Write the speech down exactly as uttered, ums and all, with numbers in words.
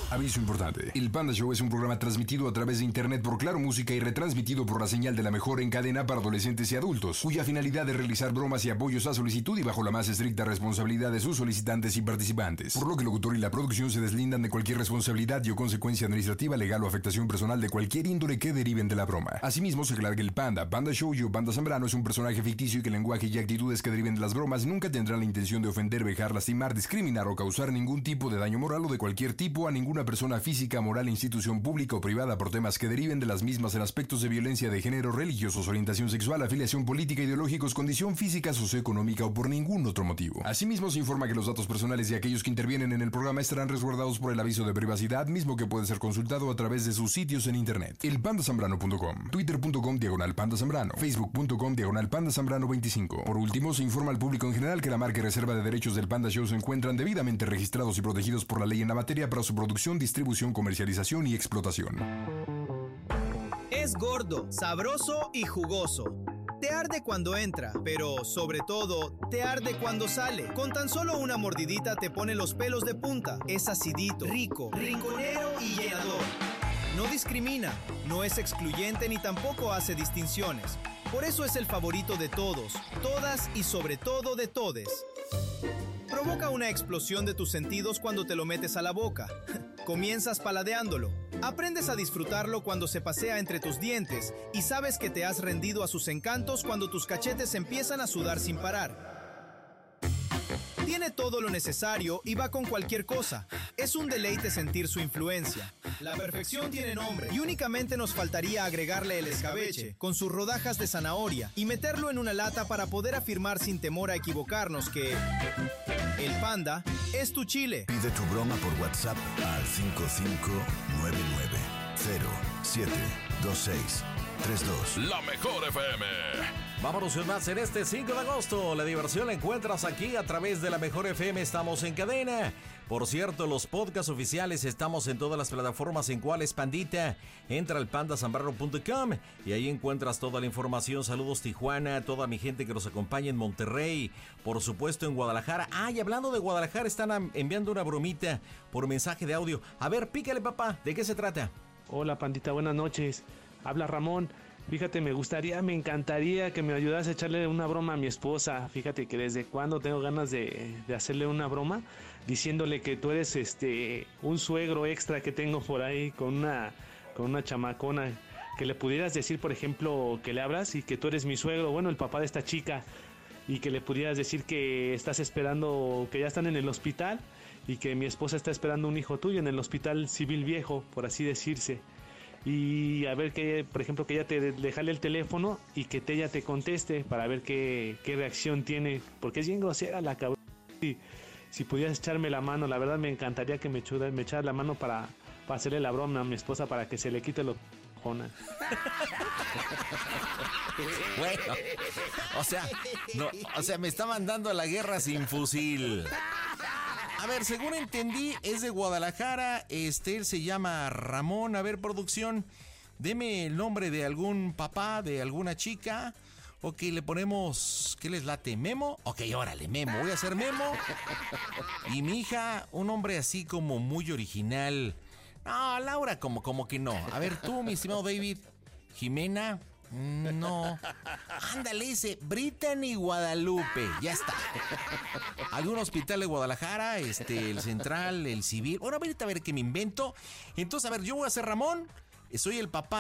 Aviso importante. El Panda Show es un programa transmitido a través de internet por Claro Música y retransmitido por la señal de la mejor en cadena para adolescentes y adultos, cuya finalidad es realizar bromas y apoyos a solicitud y bajo la más estricta responsabilidad de sus solicitantes y participantes. Por lo que el locutor y la producción se deslindan de cualquier responsabilidad y o consecuencia administrativa, legal o afectación personal de cualquier índole que deriven de la broma. Asimismo, se aclara que el Panda, Panda Show y o Panda Zambrano es un personaje ficticio y que el lenguaje y actitudes que deriven de las bromas nunca tendrán la intención de ofender, vejar, lastimar, discriminar o causar ningún tipo de daño moral o de cualquier tipo a ninguna persona física, moral, institución pública o privada por temas que deriven de las mismas en aspectos de violencia de género, religiosos, orientación sexual, afiliación política, ideológicos, condición física, socioeconómica o por ningún otro motivo. Asimismo, se informa que los datos personales de aquellos que intervienen en el programa estarán resguardados por el aviso de privacidad, mismo que puede ser consultado a través de sus sitios en internet. el panda zambrano punto com, twitter punto com diagonal panda zambrano, facebook punto com diagonal panda zambrano veinticinco. Por último, se informa al público en general que la marca y reserva de derechos del Panda Show se encuentran debidamente registrados y protegidos por la ley en la materia para su producción, distribución, comercialización y explotación. Es gordo, sabroso y jugoso. Te arde cuando entra, pero sobre todo, te arde cuando sale. Con tan solo una mordidita te pone los pelos de punta. Es acidito, rico, rinconero y llenador. No discrimina, no es excluyente ni tampoco hace distinciones. Por eso es el favorito de todos, todas y sobre todo de todes. Provoca una explosión de tus sentidos cuando te lo metes a la boca. Comienzas paladeándolo. Aprendes a disfrutarlo cuando se pasea entre tus dientes y sabes que te has rendido a sus encantos cuando tus cachetes empiezan a sudar sin parar. Tiene todo lo necesario y va con cualquier cosa. Es un deleite sentir su influencia. La perfección tiene nombre y únicamente nos faltaría agregarle el escabeche con sus rodajas de zanahoria y meterlo en una lata para poder afirmar sin temor a equivocarnos que el Panda es tu chile. Pide tu broma por WhatsApp al cinco cinco nueve nueve cero siete dos seis tres dos. La mejor F M. Vámonos con más en este cinco de agosto. La diversión la encuentras aquí a través de la mejor F M. Estamos en cadena. Por cierto, los podcasts oficiales estamos en todas las plataformas. ¿En cuáles, Pandita? Entra al panda zambrano punto com y ahí encuentras toda la información. Saludos, Tijuana, toda mi gente que nos acompaña en Monterrey, por supuesto en Guadalajara. Ah, y hablando de Guadalajara, están enviando una bromita por mensaje de audio. A ver, pícale, papá, ¿de qué se trata? Hola, Pandita, buenas noches. Habla Ramón. Fíjate, me gustaría, me encantaría que me ayudas a echarle una broma a mi esposa. Fíjate que desde cuando tengo ganas de, de hacerle una broma, diciéndole que tú eres este un suegro extra que tengo por ahí con una, con una chamacona. Que le pudieras decir, por ejemplo, que le hablas y que tú eres mi suegro, bueno, el papá de esta chica. Y que le pudieras decir que estás esperando, que ya están en el hospital y que mi esposa está esperando un hijo tuyo en el hospital civil viejo, por así decirse. Y a ver que, por ejemplo, que ella te le jale el teléfono y que te, ella te conteste para ver qué, qué reacción tiene, porque es bien grosera la cabrón. Si, si pudieras echarme la mano, la verdad me encantaría que me, echaras, me echaras la mano para, para hacerle la broma a mi esposa para que se le quite lo jona. Bueno, o sea, no, o sea, me está mandando a la guerra sin fusil. A ver, según entendí, es de Guadalajara. Este, él se llama Ramón. A ver, producción, deme el nombre de algún papá, de alguna chica. Ok, le ponemos, ¿qué les late? ¿Memo? Ok, órale, Memo. Voy a hacer Memo. Y mi hija, un nombre así como muy original. No, Laura, como, como que no. A ver, tú, mi estimado David. Jimena. No. Ándale, ese Brittany Guadalupe. Ya está. Algún hospital de Guadalajara, este, el central, el civil. Bueno, ahorita a ver qué me invento. Entonces, a ver, yo voy a ser Ramón. Soy el papá